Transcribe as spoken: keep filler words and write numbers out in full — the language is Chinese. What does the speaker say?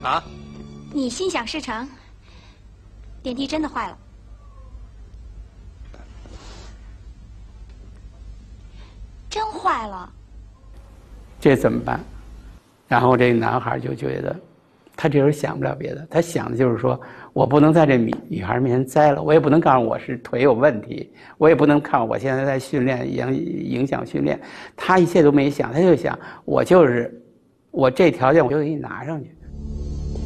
啊？ 你心想事成，电梯真的坏了。真坏了。 这怎么办？然后这个男孩就觉得，他这时候想不了别的，他想的就是说，我不能在这女女孩面前栽了，我也不能告诉我是腿有问题，我也不能看我现在在训练影影响训练。他一切都没想，他就想，我就是，我这条件我就给你拿上去。